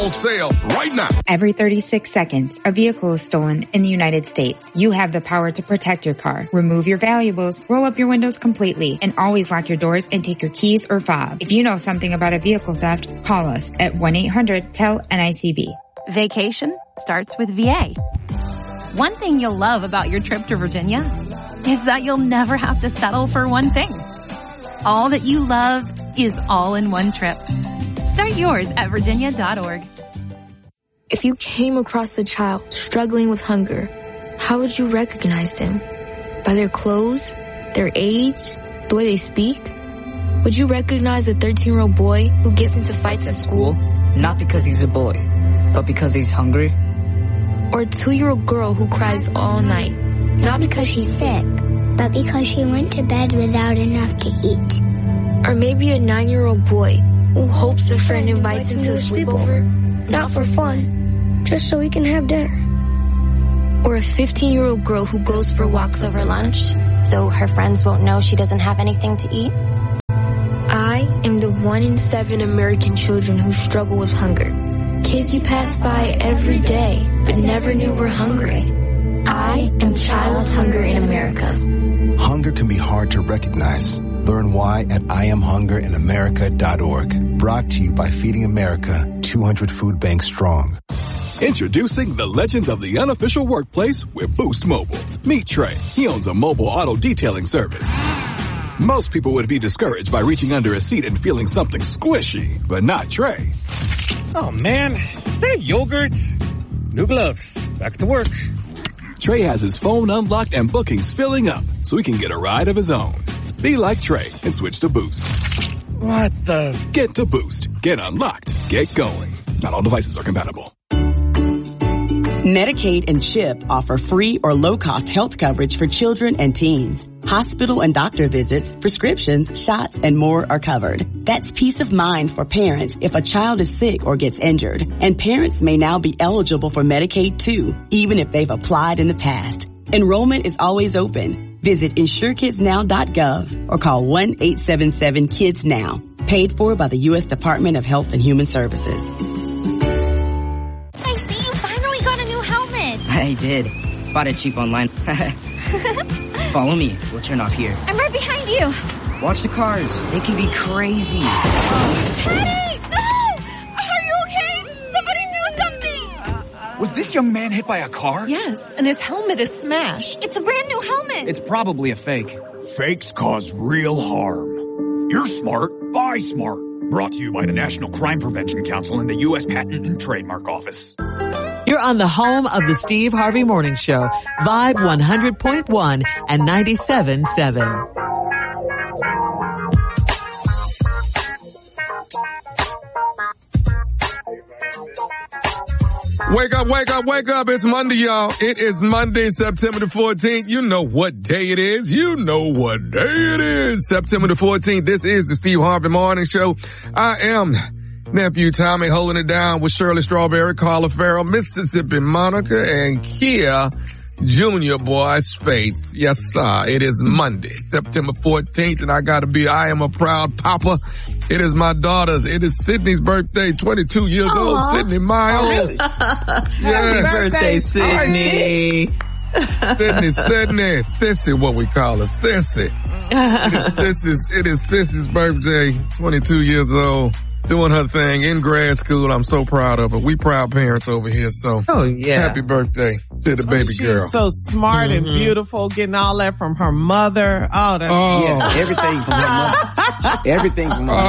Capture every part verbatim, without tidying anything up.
Sale right now. Every thirty-six seconds, a vehicle is stolen in the United States. You have the power to protect your car. Remove your valuables, roll up your windows completely, and always lock your doors and take your keys or fob. If you know something about a vehicle theft, call us at one eight hundred T E L N I C B. Vacation starts with V A. One thing you'll love about your trip to Virginia is that you'll never have to settle for one thing. All that you love is all in one trip. Start yours at virginia dot org. If you came across a child struggling with hunger, how would you recognize them? By their clothes, their age, the way they speak? Would you recognize a thirteen-year-old boy who gets into fights at school? Not because he's a boy, but because he's hungry. Or a two-year-old girl who cries all night, not because she's sick, but because she went to bed without enough to eat. Or maybe a nine-year-old boy who hopes a friend invites him to a sleepover, not for fun, just so we can have dinner. Or a fifteen-year-old girl who goes for walks over lunch, so her friends won't know she doesn't have anything to eat. I am the one in seven American children who struggle with hunger. Kids you pass by every day, but never knew were hungry. I am child hunger in America. Hunger can be hard to recognize. Learn why at I am hunger in america dot org. Brought to you by Feeding America, two hundred food banks strong. Introducing the legends of the unofficial workplace with Boost Mobile. Meet Trey. He owns a mobile auto detailing service. Most people would be discouraged by reaching under a seat and feeling something squishy, but not Trey. Oh man, is that yogurt? New gloves. Back to work. Trey has his phone unlocked and bookings filling up so he can get a ride of his own. Be like Trey and switch to Boost. What the? Get to Boost. Get unlocked. Get going. Not all devices are compatible. Medicaid and CHIP offer free or low-cost health coverage for children and teens. Hospital and doctor visits, prescriptions, shots, and more are covered. That's peace of mind for parents if a child is sick or gets injured. And parents may now be eligible for Medicaid too, even if they've applied in the past. Enrollment is always open. Visit insure kids now dot gov or call one eight seven seven kids now. Paid for by the U S Department of Health and Human Services. I see you finally got a new helmet. I did. Bought it cheap online. Follow me. We'll turn off here. I'm right behind you. Watch the cars. They can be crazy. Teddy! No! Are you okay? Somebody do something! Was this young man hit by a car? Yes, and his helmet is smashed. It's a brand new helmet. It's probably a fake. Fakes cause real harm. You're smart. Buy smart. Brought to you by the National Crime Prevention Council and the U S Patent and Trademark Office. You're on the home of the Steve Harvey Morning Show, Vibe one hundred point one and ninety-seven point seven. Wake up, wake up, wake up. It's Monday, y'all. It is Monday, September the fourteenth. You know what day it is. You know what day it is. September the fourteenth. This is the Steve Harvey Morning Show. I am Nephew Tommy holding it down with Shirley Strawberry, Carla Farrell, Mississippi Monica, and Kia Junior Boy Spates. Yes, sir. It is Monday, September fourteenth, and I gotta be, I am a proud papa. It is my daughter's, it is Sydney's birthday, twenty-two years Aww. Old, Sydney Miles. Oh, yes. Happy birthday, Sydney. Sydney, Sydney, Sissy, what we call her, Sissy. It is Sissy's, it is Sissy's birthday, twenty-two years old. Doing her thing in grad school. I'm so proud of her. We proud parents over here. So, oh yeah, happy birthday to the baby oh, she's girl. So smart mm-hmm. and beautiful, getting all that from her mother. Oh, that's oh. yeah, everything from her mother. Everything from her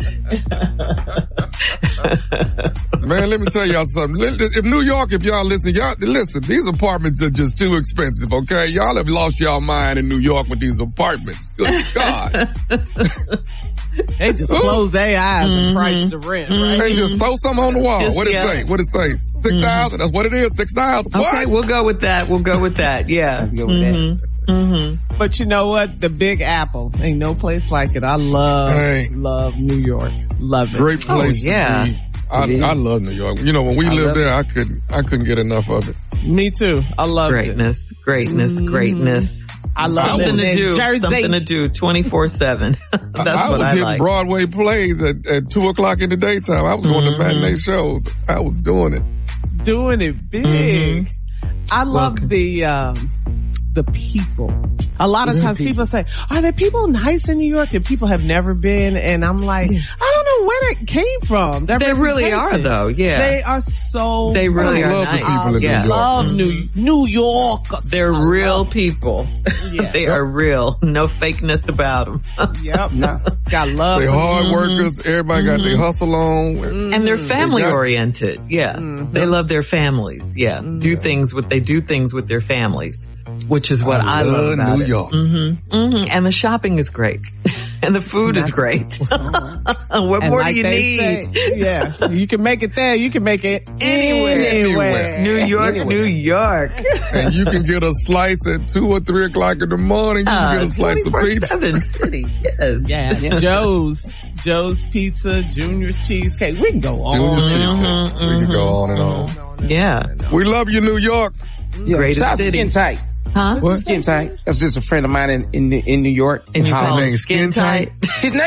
mother. Uh, man, let me tell y'all something. If New York, if y'all listen, y'all listen. These apartments are just too expensive. Okay, y'all have lost y'all mind in New York with these apartments. Good God. They just close their eyes mm-hmm. and price the rent, right? They just throw something on the wall. Just, what it yeah. say? What it say? Six thousand? Mm-hmm. That's what it is. Six thousand. Okay, we'll go with that. We'll go with that. Yeah. Let's go with mm-hmm. that. Mm-hmm. But you know what? The Big Apple. Ain't no place like it. I love, hey. love New York. Love it. Great place. Oh, yeah. To be. I, I love New York. You know, when we I lived there, it. I couldn't, I couldn't get enough of it. Me too. I love greatness, it. Greatness, greatness, greatness. I love something it. to do. Jersey. Something to do twenty-four seven. That's I what was I hitting like. Broadway plays at, at two o'clock in the daytime. I was going Mm-hmm. to matinee shows. I was doing it. Doing it big. Mm-hmm. I love Welcome. the, um, the people. A lot of times people? people say, are there people nice in New York? And people have never been. And I'm like, yeah. I don't know where it came from. Their they really are though. Yeah. They are so They really I are love nice. the people in yeah. New York. love mm-hmm. New, New York. They're I real people. Yeah. They are real. No fakeness about them. Yep. No. Got love. They're hard mm-hmm. workers. Everybody mm-hmm. got their hustle on. Mm-hmm. And they're family they got, oriented. Yeah. Mm-hmm. They love their families. Yeah. Mm-hmm. Do things with, they do things with their families. Which is what I, I love about New it. York. Mm-hmm. Mm-hmm. And the shopping is great. And the food is great. What and more like do you need? Say, yeah. You can make it there. You can make it anywhere. Anywhere. New York, anywhere. New York. And you can get a slice at two or three o'clock in the morning. You can uh, get a slice of pizza. City. Yes. Yeah. yeah. Joe's. Joe's Pizza, Junior's Cheesecake. We can go on. Junior's mm-hmm. Cheesecake. Mm-hmm. We can go on and on. Yeah. We love you, New York. Yeah, Greatest shout out city. Skin Tight. Huh? What? Skin Tight. That's just a friend of mine in in, in New York. And you Holland. call him Skin Tight? His name